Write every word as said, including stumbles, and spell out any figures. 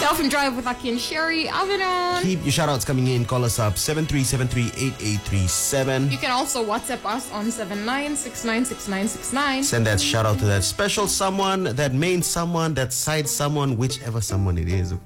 Dolphin Drive with Aki and Sherry. Avanon. Keep your shoutouts coming in. Call us up seven three seven three eight eight three seven. You can also WhatsApp us on seven nine six nine six nine six nine. Send that shout out to that special someone, that main someone, that side someone, whichever someone it is.